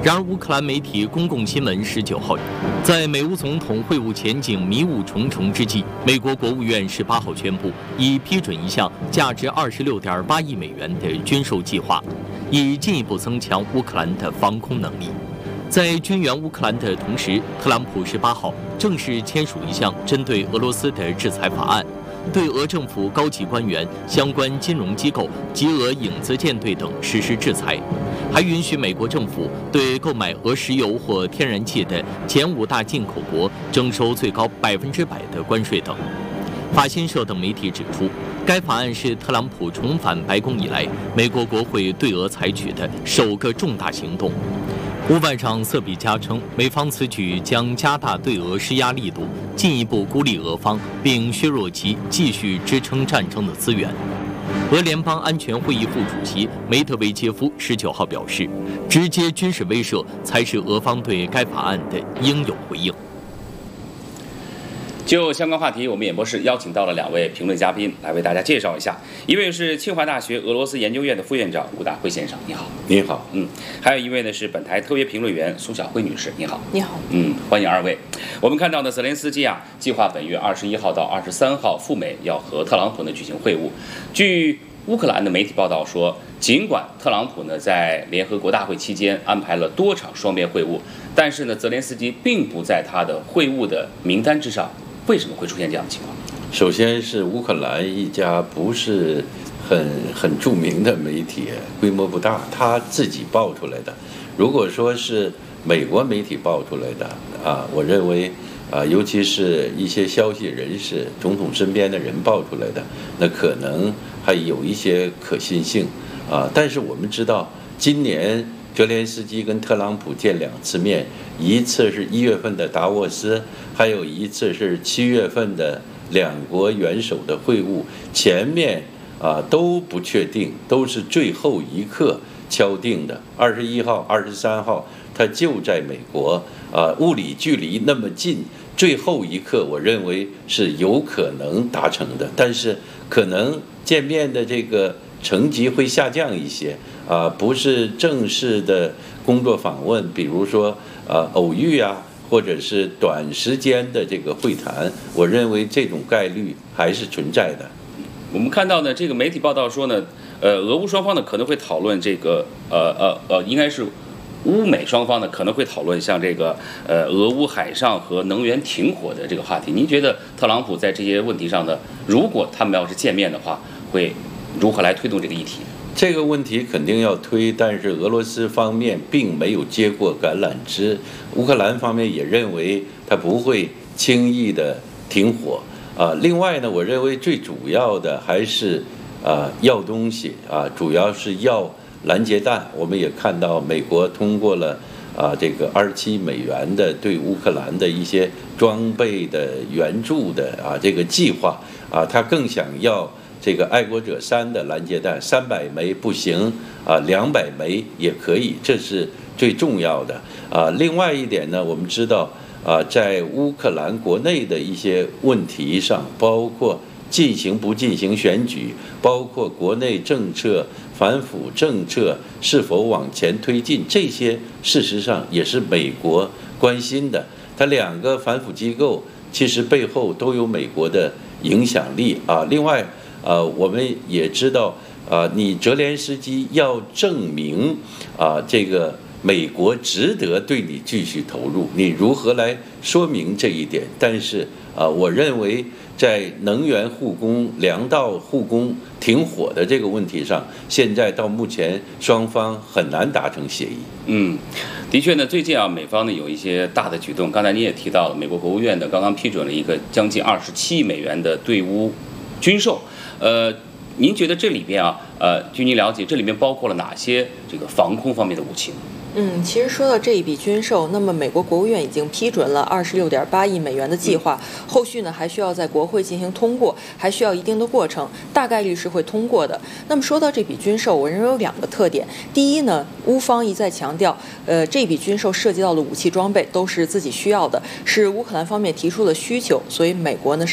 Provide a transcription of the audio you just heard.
然而，乌克兰媒体公共新闻19号，在美乌总统会晤前景迷雾重重之际，美国国务院18号宣布，已批准一项价值26.8亿美元的军售计划，以进一步增强乌克兰的防空能力。在军援乌克兰的同时，特朗普18号正式签署一项针对俄罗斯的制裁法案。对俄政府高级官员、相关金融机构及俄影子舰队等实施制裁，还允许美国政府对购买俄石油或天然气的前5大进口国征收最高100%的关税等。法新社等媒体指出，该法案是特朗普重返白宫以来，美国国会对俄采取的首个重大行动。乌外长瑟比加称，美方此举将加大对俄施压力度，进一步孤立俄方，并削弱其继续支撑战争的资源。俄联邦安全会议副主席梅德韦杰夫19号表示，直接军事威慑才是俄方对该法案的应有回应。 就相关话题，我们演播室邀请到了2位评论嘉宾来为大家介绍一下。一位是清华大学俄罗斯研究院的副院长吴大辉先生，你好。 你好。 还有一位呢是本台特约评论员苏晓辉女士，你好。 你好。 欢迎2位。我们看到呢，泽连斯基计划本月21号到23号赴美，要和特朗普呢举行会晤。据乌克兰的媒体报道说，尽管特朗普呢在联合国大会期间安排了多场双边会晤，但是呢，泽连斯基并不在他的会晤的名单之上。为什么会出现这样的情况？ 首先是乌克兰一家不是很著名的媒体，规模不大，他自己爆出来的。如果说是美国媒体爆出来的我认为尤其是一些消息人士、总统身边的人爆出来的，那可能还有一些可信性但是我们知道，今年泽连斯基跟特朗普见2次面，一次是1月份的达沃斯，还有一次是7月份的2国元首的会晤。前面都不确定，都是最后一刻敲定的。21号、23号，他就在美国物理距离那么近，最后一刻我认为是有可能达成的，但是可能见面的这个层级会下降一些不是正式的工作访问，比如说偶遇或者是短时间的这个会谈，我认为这种概率还是存在的。 我们看到呢，这个媒体报道说呢，俄乌双方呢可能会讨论这个应该是乌美双方呢可能会讨论像这个俄乌海上和能源停火的这个话题。您觉得特朗普在这些问题上呢，如果他们要是见面的话，会如何来推动这个议题？ 这个问题肯定要推，但是俄罗斯方面并没有接过橄榄枝，乌克兰方面也认为他不会轻易的停火另外呢，我认为最主要的还是要东西主要是要拦截弹。我们也看到美国通过了这个27美元的对乌克兰的一些装备的援助的这个计划他更想要这个爱国者3的拦截弹，300枚不行200枚也可以，这是最重要的另外一点呢，我们知道在乌克兰国内的一些问题上，包括进行不进行选举，包括国内政策、反腐政策是否往前推进，这些事实上也是美国关心的。它2个反腐机构其实背后都有美国的影响力另外我们也知道你泽连斯基要证明这个美国值得对你继续投入，你如何来说明这一点？但是我认为在能源护工、粮道护工停火的这个问题上，现在到目前双方很难达成协议。 的确呢，最近美方呢有一些大的举动。刚才您也提到了，美国国务院呢刚刚批准了一个将近27亿美元的对乌军售。您觉得这里边据您了解，这里面包括了哪些这个防空方面的武器呢？ 其实说到这一笔军售，那么美国国务院已经批准了26.8亿美元的计划，后续呢还需要在国会进行通过，还需要一定的过程，大概率是会通过的。那么说到这笔军售，我认为有2个特点。第一呢，乌方一再强调，这笔军售涉及到的武器装备都是自己需要的，是乌克兰方面提出的需求，所以美国呢